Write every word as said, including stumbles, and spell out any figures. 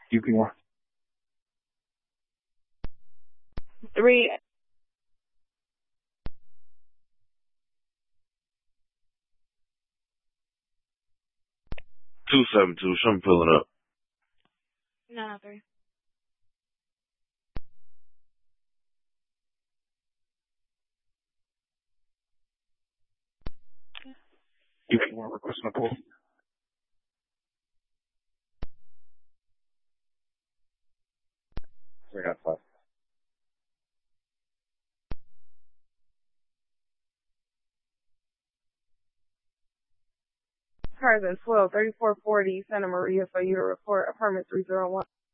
You can work. Three. Two seven two. Show me pulling up. Nine three. You can work requesting a call. I got five. Cars in twelve thirty four forty Santa Maria for your report. Apartment three zero one.